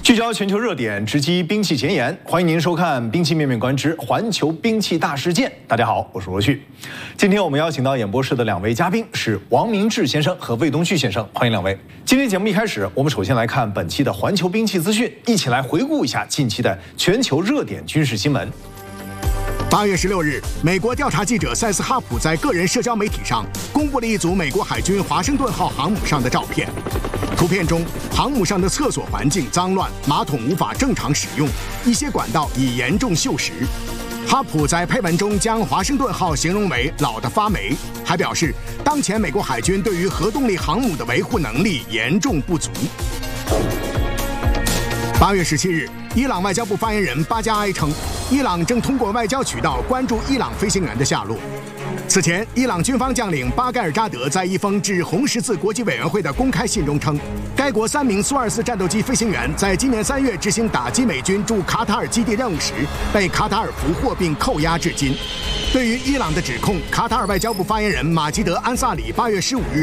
聚焦全球热点，直击兵器前沿。欢迎您收看《兵器面面观之环球兵器大事件》。大家好，我是罗旭。今天我们邀请到演播室的两位嘉宾是王明志先生和魏东旭先生，欢迎两位。今天节目一开始，我们首先来看本期的环球兵器资讯，一起来回顾一下近期的全球热点军事新闻。 8月16日，美国调查记者塞斯·哈普在个人社交媒体上公布了一组美国海军华盛顿号航母上的照片。图片中，航母上的厕所环境脏乱，马桶无法正常使用，一些管道已严重锈蚀。哈普在配文中将华盛顿号形容为老得发霉，还表示当前美国海军对于核动力航母的维护能力严重不足。8月17日，伊朗外交部发言人巴加埃称，伊朗正通过外交渠道关注伊朗飞行员的下落。此前，伊朗军方将领巴盖尔扎德在一封致红十字国际委员会的公开信中称，该国3名苏24战斗机飞行员在今年3月执行打击美军驻卡塔尔基地任务时，被卡塔尔俘获并扣押至今。对于伊朗的指控，卡塔尔外交部发言人马吉德·安萨里8月15日